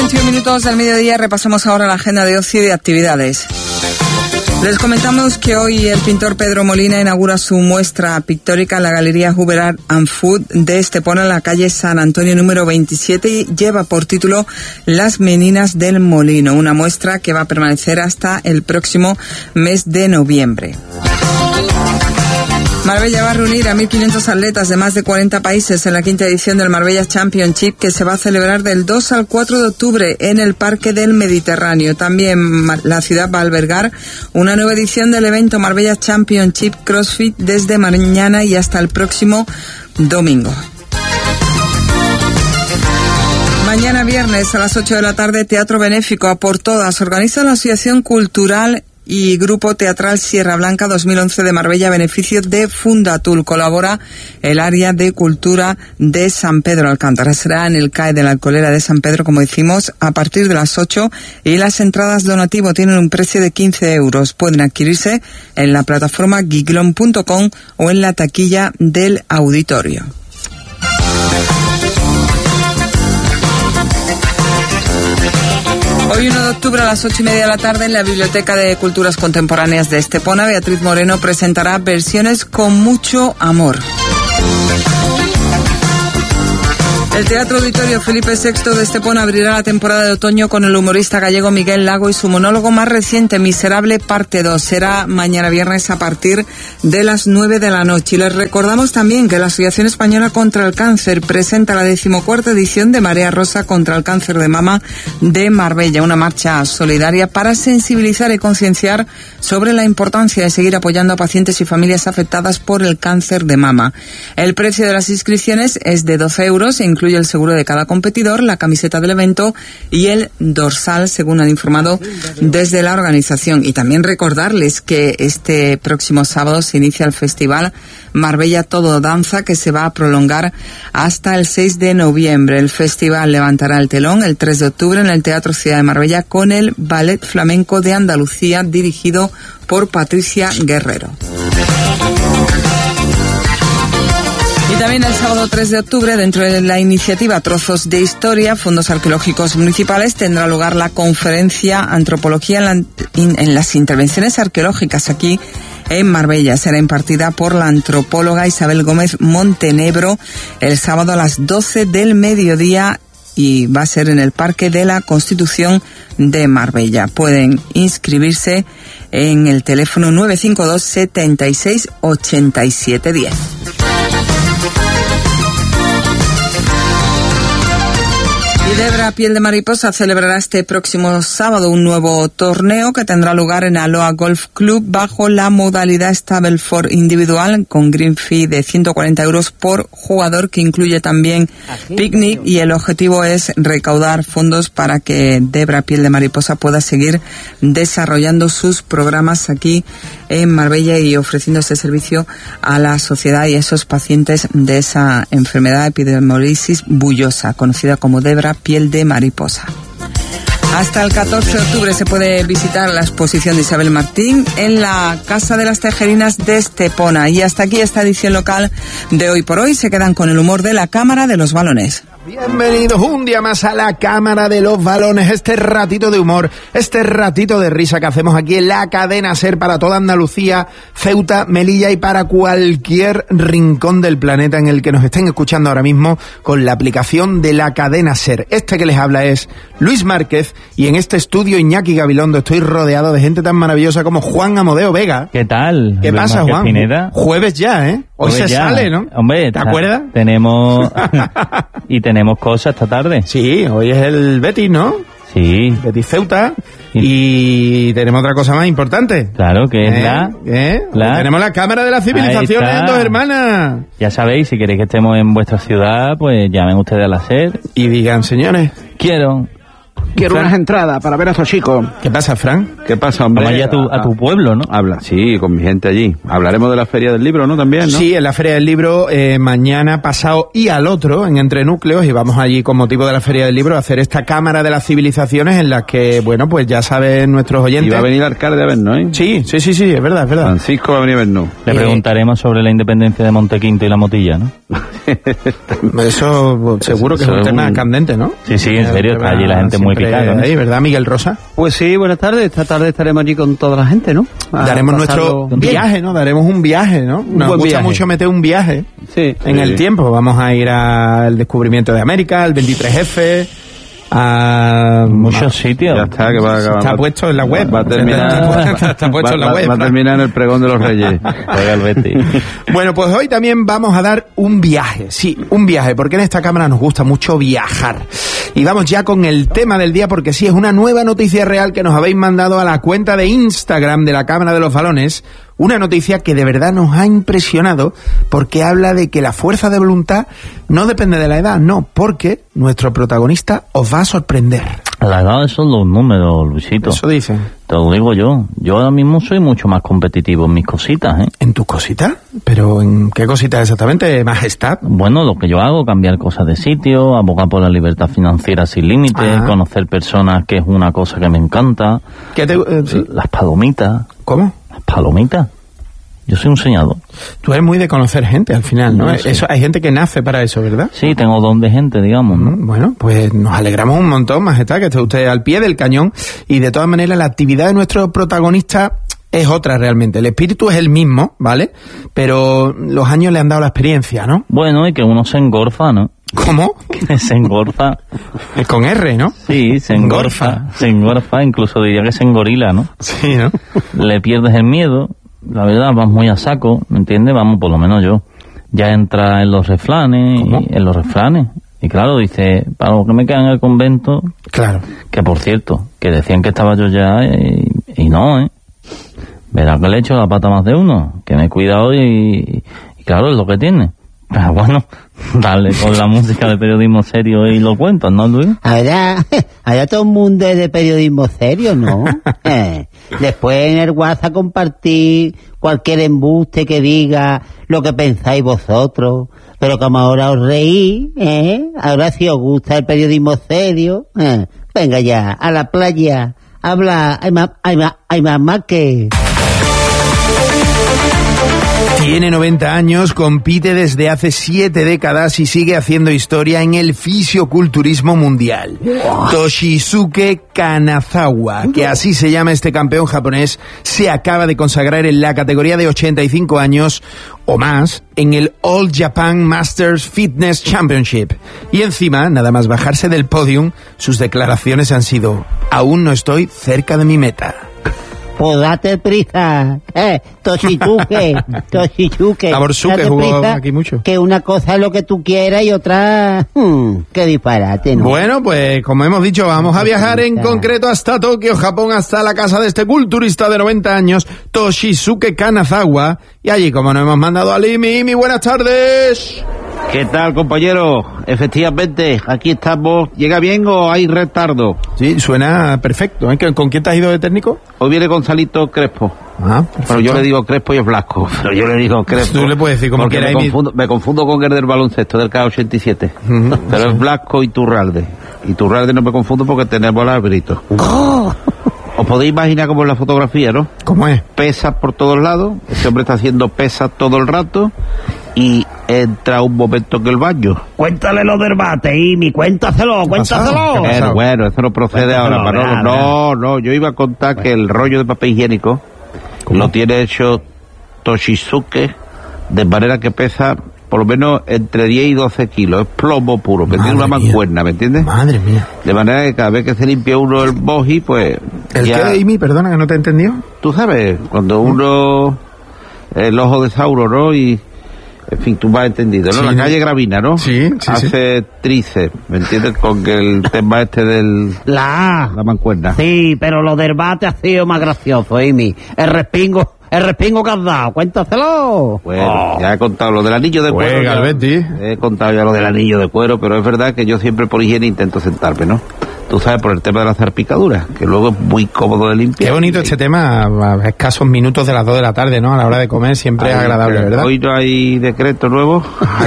21 minutos del mediodía, repasamos ahora la agenda de ocio y de actividades. Les comentamos que hoy el pintor Pedro Molina inaugura su muestra pictórica en la Galería Hoover Art and Food de Estepona, en la calle San Antonio número 27, y lleva por título Las Meninas del Molino, una muestra que va a permanecer hasta el próximo mes de noviembre. Marbella va a reunir a 1.500 atletas de más de 40 países en la quinta edición del Marbella Championship, que se va a celebrar del 2 al 4 de octubre en el Parque del Mediterráneo. También la ciudad va a albergar una nueva edición del evento Marbella Championship CrossFit desde mañana y hasta el próximo domingo. Mañana viernes a las 8 de la tarde, Teatro Benéfico A por Todas. Organiza la Asociación Cultural y Grupo Teatral Sierra Blanca 2011 de Marbella a beneficio de Fundatul. Colabora el área de cultura de San Pedro Alcántara. Será en el CAE de la Alcolera de San Pedro, como decimos, a partir de las 8, y las entradas donativo tienen un precio de 15 euros. Pueden adquirirse en la plataforma giglon.com o en la taquilla del auditorio. Hoy 1 de octubre a las 8:30 de la tarde en la Biblioteca de Culturas Contemporáneas de Estepona, Beatriz Moreno presentará Versiones con mucho amor. El Teatro Auditorio Felipe VI de Estepona abrirá la temporada de otoño con el humorista gallego Miguel Lago y su monólogo más reciente, Miserable, parte 2. Será mañana viernes a partir de las 9 de la noche. Y les recordamos también que la Asociación Española contra el Cáncer presenta la 14ª edición de Marea Rosa contra el Cáncer de Mama de Marbella, una marcha solidaria para sensibilizar y concienciar sobre la importancia de seguir apoyando a pacientes y familias afectadas por el cáncer de mama. El precio de las inscripciones es de 12 euros, incluye el seguro de cada competidor, la camiseta del evento y el dorsal, según han informado desde la organización. Y también recordarles que este próximo sábado se inicia el festival Marbella Todo Danza, que se va a prolongar hasta el 6 de noviembre. El festival levantará el telón el 3 de octubre en el Teatro Ciudad de Marbella con el Ballet Flamenco de Andalucía, dirigido por Patricia Guerrero. Y también el sábado 3 de octubre, dentro de la iniciativa Trozos de Historia, Fondos Arqueológicos Municipales, tendrá lugar la conferencia Antropología en las Intervenciones Arqueológicas aquí en Marbella. Será impartida por la antropóloga Isabel Gómez Montenegro el sábado a las 12 del mediodía y va a ser en el Parque de la Constitución de Marbella. Pueden inscribirse en el teléfono 952 76 87 10. Y Debra Piel de Mariposa celebrará este próximo sábado un nuevo torneo que tendrá lugar en Aloha Golf Club bajo la modalidad Stableford individual, con green fee de 140 euros por jugador, que incluye también picnic, y el objetivo es recaudar fondos para que Debra Piel de Mariposa pueda seguir desarrollando sus programas aquí en Marbella y ofreciendo ese servicio a la sociedad y a esos pacientes de esa enfermedad, epidermolisis bullosa, conocida como Debra Piel de Mariposa. Hasta el 14 de octubre se puede visitar la exposición de Isabel Martín en la Casa de las Tejerinas de Estepona. Y hasta aquí esta edición local de Hoy por Hoy. Se quedan con el humor de la Cámara de los Balones. Bienvenidos un día más a la Cámara de los Balones, este ratito de humor, este ratito de risa que hacemos aquí en la cadena SER para toda Andalucía, Ceuta, Melilla y para cualquier rincón del planeta en el que nos estén escuchando ahora mismo con la aplicación de la cadena SER. Este que les habla es Luis Márquez y en este estudio Iñaki Gabilondo estoy rodeado de gente tan maravillosa como Juan Amadeo Vega. ¿Qué tal? ¿Qué pasa, Juan? Pineda. Jueves ya, ¿eh? Hoy Jueves se ya. sale, ¿no? Hombre, ¿te acuerdas? Tenemos tenemos cosas esta tarde. Sí, hoy es el Betis, ¿no? Sí. Betis Ceuta. Y tenemos otra cosa más importante. Claro, que es la... Tenemos la Cámara de las Civilizaciones, dos hermanas. Ya sabéis, si queréis que estemos en vuestra ciudad, pues llamen ustedes a la SER. Y digan, señores, quiero Quiero unas entradas para ver a estos chicos. ¿Qué pasa, Fran? ¿Qué pasa, hombre? Vamos allá a tu pueblo, ¿no? Habla, sí, con mi gente allí. Hablaremos de la Feria del Libro, ¿no? También, ¿no? Sí, en la Feria del Libro, mañana, pasado y al otro, en Entre Núcleos, y vamos allí con motivo de la Feria del Libro a hacer esta Cámara de las Civilizaciones en la que, bueno, pues ya saben nuestros oyentes... Y va a venir el alcalde a vernos, ¿eh? Sí, es verdad. Francisco va a venir a vernos. Le preguntaremos sobre la independencia de Montequinto y la Motilla, ¿no? Eso seguro que es un tema candente, ¿no? Sí, en serio, está allí la gente muy picada, ¿no? Ahí, ¿verdad, Miguel Rosa? Pues sí, buenas tardes. Esta tarde estaremos allí con toda la gente, ¿no? Daremos nuestro viaje, ¿no? Daremos un viaje, ¿no? Nos gusta viaje. Mucho meter un viaje en el tiempo. Vamos a ir al descubrimiento de América, al 23F, a muchos sitios. Ya está, que va a acabar. Está puesto en la web. Va a terminar. Está puesto en la web. Va a terminar en el pregón de los Reyes. Juega el Betis. Bueno, pues hoy también vamos a dar un viaje. Sí, un viaje, porque en esta cámara nos gusta mucho viajar. Y vamos ya con el tema del día, porque sí, es una nueva noticia real que nos habéis mandado a la cuenta de Instagram de la Cámara de los Balones. Una noticia que de verdad nos ha impresionado porque habla de que la fuerza de voluntad no depende de la edad, no, porque nuestro protagonista os va a sorprender. La edad son los números, Luisito. Eso dicen. Te lo digo yo. Yo ahora mismo soy mucho más competitivo en mis cositas, ¿eh? ¿En tus cositas? ¿Pero en qué cositas exactamente, majestad? Bueno, lo que yo hago, cambiar cosas de sitio, abogar por la libertad financiera sin límites, conocer personas, que es una cosa que me encanta. ¿Qué te, sí? Las palomitas. ¿Cómo? Las palomitas. Yo soy un soñador. Tú eres muy de conocer gente al final, ¿no? Sí. Eso, hay gente que nace para eso, ¿verdad? Sí, tengo don de gente, digamos, ¿no? Bueno, pues nos alegramos un montón, majestad, que esté usted al pie del cañón. Y de todas maneras, la actividad de nuestro protagonista es otra realmente. El espíritu es el mismo, ¿vale? Pero los años le han dado la experiencia, ¿no? Bueno, y que uno se engorfa, ¿no? ¿Cómo? Se engorfa. Es con R, ¿no? Sí, se engorfa. Se engorfa, incluso diría que se engorila, ¿no? Sí, ¿no? Le pierdes el miedo. La verdad, vas muy a saco, ¿me entiendes? Vamos, por lo menos yo. Ya entra en los refranes. ¿Cómo? En los refranes. Y claro, dice, para lo que me queda en el convento... Claro. Que por cierto, que decían que estaba yo ya y no, ¿eh? Verá que le he hecho la pata a más de uno. Que me he cuidado y claro, es lo que tiene. Pero bueno, dale con la música de periodismo serio y lo cuentas, ¿no, Luis? Ahora todo el mundo es de periodismo serio, ¿no? Después en el WhatsApp compartir cualquier embuste que diga lo que pensáis vosotros. Pero como ahora os reís, ahora si os gusta el periodismo serio, venga ya, a la playa, habla, hay más que... Tiene 90 años, compite desde hace 7 décadas y sigue haciendo historia en el fisiculturismo mundial. Toshisuke Kanazawa, que así se llama este campeón japonés, se acaba de consagrar en la categoría de 85 años o más en el All Japan Masters Fitness Championship. Y encima, nada más bajarse del podium, sus declaraciones han sido: aún no estoy cerca de mi meta. Pues date prisa, Toshisuke, Taborsuke jugó aquí mucho. Que una cosa es lo que tú quieras y otra, qué disparate, ¿no? Bueno, pues como hemos dicho, vamos a viajar en concreto hasta Tokio, Japón, hasta la casa de este culturista de 90 años, Toshisuke Kanazawa. Y allí, como nos hemos mandado a Limi, buenas tardes. ¿Qué tal, compañero? Efectivamente, aquí estamos. ¿Llega bien o hay retardo? Sí, suena perfecto. ¿Con quién te has ido de técnico? Hoy viene Gonzalito Crespo. Pero yo le digo Crespo y es Blasco. Pero yo le digo Crespo. Tú le puedes decir como quieras. Me confundo con el del baloncesto, del K87. Pero es Blasco y Turralde. Y Turralde no me confundo porque tenemos al Brito. Os podéis imaginar cómo es la fotografía, ¿no? ¿Cómo es? Pesas por todos lados. Ese hombre está haciendo pesas todo el rato. Y entra un momento en el baño. Cuéntale lo del bate, Imi, cuéntaselo. Bueno, eso no procede ahora, Manolo. No, yo iba a contar que el rollo de papel higiénico lo tiene hecho Toshisuke, de manera que pesa por lo menos entre 10 y 12 kilos. Es plomo puro, que tiene una mancuerna, ¿me entiendes? Madre mía. De manera que cada vez que se limpia uno el boji, pues... ¿El ya... qué, Imi? Perdona, que no te he entendido. Tú sabes, cuando uno... El ojo de Sauro, ¿no? Y... En fin, tú me has entendido, ¿no? Sí, la calle Gravina, ¿no? Sí. Hace tríceps, ¿me entiendes? Con el tema este del... La mancuerna. Sí, pero lo del bate ha sido más gracioso, Amy. El respingo que has dado, cuéntaselo. Bueno, ya he contado lo del anillo de cuero. Juega el Betis. He contado ya lo del anillo de cuero, pero es verdad que yo siempre por higiene intento sentarme, ¿no? Tú sabes, por el tema de la salpicadura, que luego es muy cómodo de limpiar. Qué bonito este tema, a escasos minutos de las 2 de la tarde, ¿no? A la hora de comer siempre es agradable, ¿verdad? Hoy no hay decreto nuevo.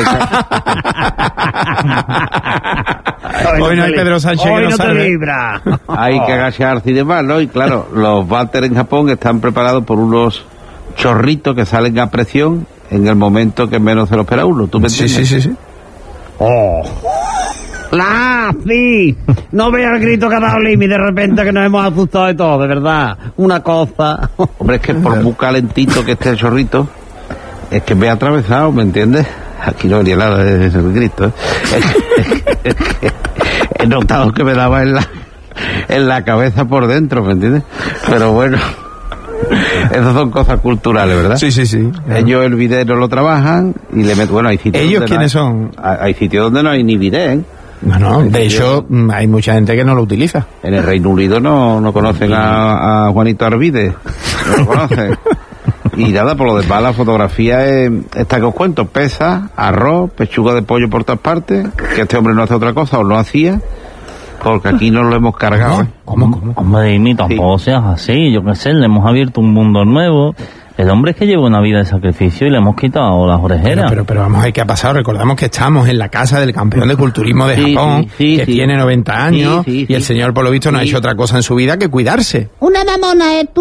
Hoy no hay Pedro Sánchez que no salve. libra. Hay que agacharse y demás, ¿no? Y claro, los váter en Japón están preparados por unos chorritos que salen a presión en el momento que menos se lo espera uno. ¿Tú me entiendes? Sí. Sí, no veas el grito que ha dado Limi de repente, que nos hemos asustado de todo, de verdad. Una cosa. Hombre, es que por muy calentito que esté el chorrito, es que me ha atravesado, ¿me entiendes? Aquí no venía nada de ese grito, ¿eh? Es que he notado que me daba en la cabeza por dentro, ¿me entiendes? Pero bueno, esas son cosas culturales, ¿verdad? Sí. Ellos el bidet no lo trabajan y le meten... Bueno, hay sitios ¿Ellos donde quiénes son? Hay sitios donde no hay ni bidet, ¿eh? No, de hecho, hay mucha gente que no lo utiliza. En el Reino Unido no conocen a Juanito Arvide, no lo conocen. Y nada, por lo demás, la fotografía es esta que os cuento: pesa, arroz, pechuga de pollo por todas partes, que este hombre no hace otra cosa, o no hacía, porque aquí no lo hemos cargado. ¿Cómo? Hombre, Imi, tampoco seas así, yo qué sé, le hemos abierto un mundo nuevo. El hombre es que lleva una vida de sacrificio y le hemos quitado las orejeras. Pero vamos a ver qué ha pasado. Recordamos que estamos en la casa del campeón de culturismo de Japón, que tiene 90 años, y el señor, por lo visto, no ha hecho otra cosa en su vida que cuidarse. Una mamona, tu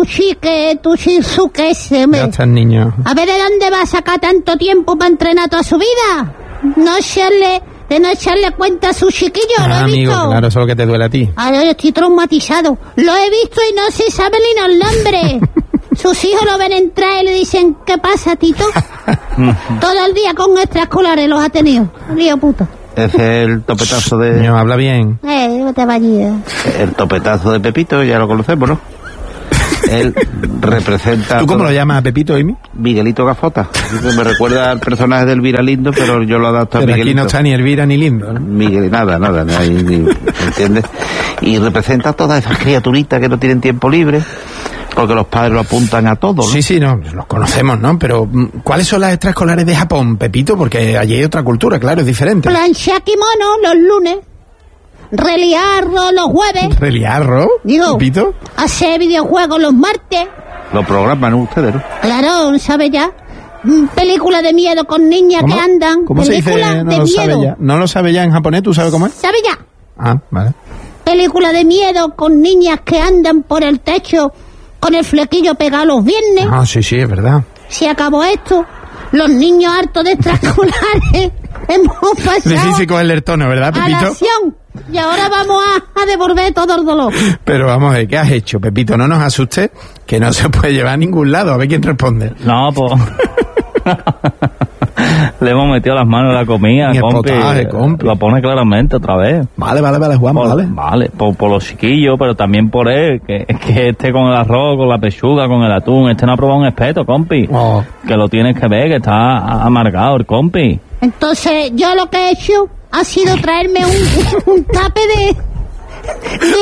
Shizuke ese, Ya está el niño. A ver, ¿de dónde va a sacar tanto tiempo para entrenar toda su vida? No echarle cuenta a su chiquillo, lo he Amigo, visto. claro, eso es lo que te duele a ti. Ahora yo estoy traumatizado. Lo he visto y no se sabe ni los nombres. Sus hijos lo ven entrar y le dicen, ¿qué pasa, Tito? Todo el día con extraescolares los ha tenido. Lío puto. Ese es el topetazo de... Niño, habla bien. Te vayas. El topetazo de Pepito, ya lo conocemos, ¿no? Él representa... ¿Tú cómo lo llamas a Pepito, Emi? Miguelito Gafota. Me recuerda al personaje de Elvira Lindo, pero yo lo adapto a Pero Miguelito. aquí no está ni Elvira ni Lindo, ¿no? Miguel, nada, no hay ni... ¿Entiendes? Y representa a todas esas criaturitas que no tienen tiempo libre, porque los padres lo apuntan a todo, ¿no? Sí, no, los conocemos, ¿no? Pero, ¿cuáles son las extraescolares de Japón, Pepito? Porque allí hay otra cultura, claro, es diferente. Planchar kimono los lunes. Reliarro los jueves. ¿Reliarro, Digo, Pepito? hacer videojuegos los martes. Lo programan ustedes, ¿no? Claro, ¿sabe ya? Película de miedo con niñas ¿Cómo? que andan. ¿Cómo se dice? Película No de lo sabe miedo. ya. ¿No lo sabe ya en japonés? ¿Tú sabes cómo es? ¿Sabe ya? Ah, vale. Película de miedo con niñas que andan por el techo con el flequillo pegado los viernes. Ah, sí, es verdad. Se acabó esto. Los niños hartos de extraescolares hemos pasado Difícil cogerle el tono, ¿verdad, a la Pepito? acción. Y ahora vamos a devolver todo el dolor. Pero vamos a ver, ¿qué has hecho, Pepito? No nos asustes, que no se puede llevar a ningún lado. A ver quién responde. No, pues... Le hemos metido las manos en la comida, En el compi. potaje, compi. Lo pone claramente otra vez. Vale, Juan, vale. Vale, por los chiquillos, pero también por él, que este con el arroz, con la pechuga, con el atún, este no ha probado un espeto, compi. Oh. Que lo tienes que ver, que está amargado el compi. Entonces, yo lo que he hecho ha sido traerme un tape de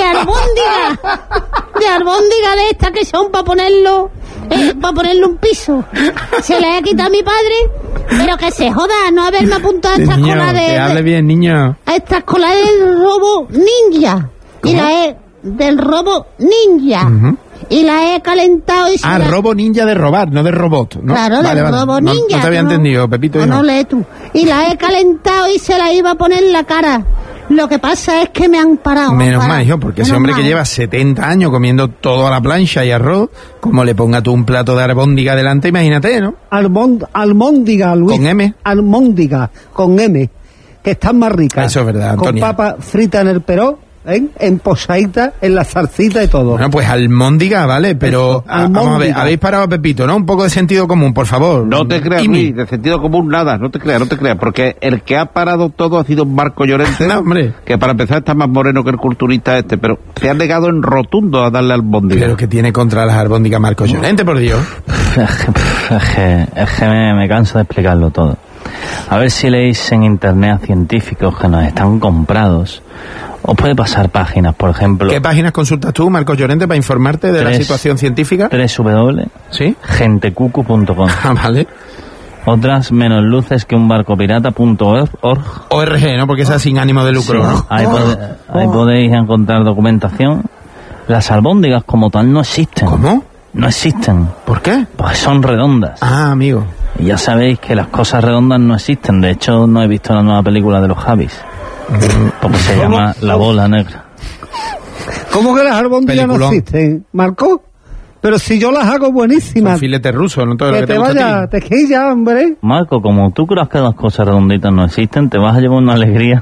albóndiga de estas que son para ponerlo un piso. Se le ha quitado a mi padre, pero que se joda no haberme apuntado a esta Niño, escuela que hable bien, niño. a esta escuela del robo ninja. ¿Cómo? Y la he del robo ninja. Ujú. Y la he calentado y se Ah, la... robo ninja de robar, no de robot, ¿no? Claro, Vale, del vale. robo No- ninja. No te había entendido, Pepito. No, hijo. no lee tú. Y la he calentado y se la iba a poner en la cara. Lo que pasa es que me han parado. Menos mal, hijo, porque ese Menos hombre que mal. lleva 70 años comiendo todo a la plancha y arroz, como le ponga tú un plato de albóndiga delante, imagínate, ¿no? Almóndiga, Luis. Con M. Almóndiga, con M. Que están más ricas. Eso es verdad, Antonio. Con papa frita en el peró, en posadita, en la salsita y todo. Bueno, pues almóndiga, vale, pero vamos a ver, Almóndiga. habéis parado a Pepito, ¿no? Un poco de sentido común, por favor. No te creas, Imi. Luis, de sentido común nada, no te creas, porque el que ha parado todo ha sido Marco Llorente, No, hombre. que para empezar está más moreno que el culturista este, pero se ha negado en rotundo a darle al bondi. Pero que tiene contra las albóndigas Marcos Llorente, por Dios. Es que me canso de explicarlo todo. A ver si leéis en internet a científicos que nos están comprados. Os puede pasar páginas, por ejemplo... ¿Qué páginas consultas tú, Marcos Llorente, para informarte de la situación científica? www.gentecucu.com. Ah, vale. Otras menos luces que un barco pirata.org. ORG, ¿no? Porque esa es sin ánimo de lucro, Sí, ¿no? ahí podéis encontrar documentación. Las albóndigas como tal no existen. ¿Cómo? No existen. ¿Por qué? Pues son redondas. Ah, amigo. Y ya sabéis que las cosas redondas no existen. De hecho, no he visto la nueva película de los Javis. Porque se llama La Bola Negra. ¿Cómo que las albóndigas no Peliculón. existen, Marco? Pero si yo las hago buenísimas. Son filete ruso, no todo lo Que que te te gusta a vaya, ti. te quilla, hombre. Marco, como tú creas que las cosas redonditas no existen, te vas a llevar una alegría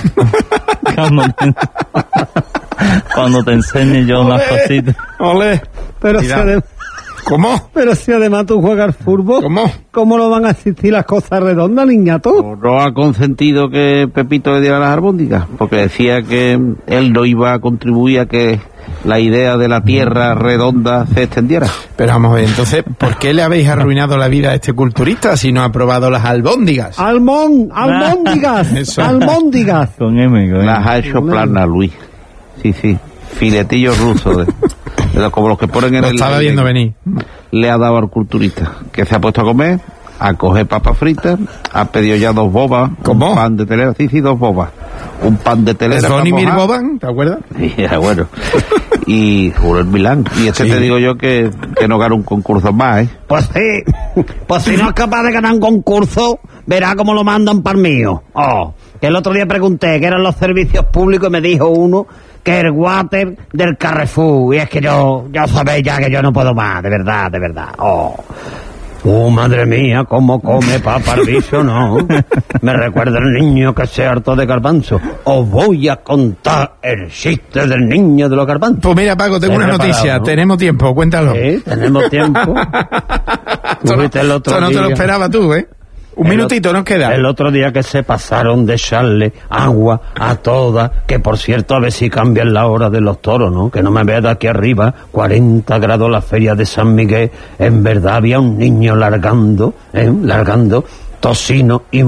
cuando te enseñe yo unas cositas. Ole. Pero si, Cuidado. ¿Cómo? pero si además tú juegas al fútbol, ¿cómo no van a existir las cosas redondas, niñato? No ha consentido que Pepito le diera las albóndigas, porque decía que él no iba a contribuir a que la idea de la tierra redonda se extendiera. Pero vamos a ver, entonces, ¿por qué le habéis arruinado la vida a este culturista si no ha probado las albóndigas? Almóndigas, Eso. almóndigas. Con M, con M. Las ha hecho plana, Luis. Sí, sí. Filetillos rusos, como los que ponen en Lo el... estaba viendo venir. Le ha dado al culturista, que se ha puesto a comer, a coger papas fritas, ha pedido ya 2 bobas, ¿Cómo? un pan de telera, sí, 2 bobas, un pan de telera. Zvonimir para mojar. Boban, ¿te acuerdas? Sí, bueno. Y juró el Milán. Y Sí. te digo yo que no gana un concurso más, ¿eh? Pues sí, pues si no es capaz de ganar un concurso, verá cómo lo mandan para el mío. Oh, que el otro día pregunté qué eran los servicios públicos y me dijo uno que el water del Carrefour. Y es que ya sabéis ya que yo no puedo más, de verdad, de verdad. Oh, madre mía, cómo come Papa el bicho, ¿no? Me recuerda el niño que se hartó de garbanzo. Os voy a contar el chiste del niño de los garbanzos. Pues mira, Paco, tengo He una preparado, noticia. ¿no? Tenemos tiempo, cuéntalo. Sí, tenemos tiempo. Esto no, Fuiste el otro esto no te lo día. esperaba tú, ¿eh? Un minutito nos queda. El otro día que se pasaron de echarle agua a todas, que por cierto a ver si cambian la hora de los toros, ¿no? Que no me vea de aquí arriba, 40 grados la feria de San Miguel, en verdad había un niño largando tocino y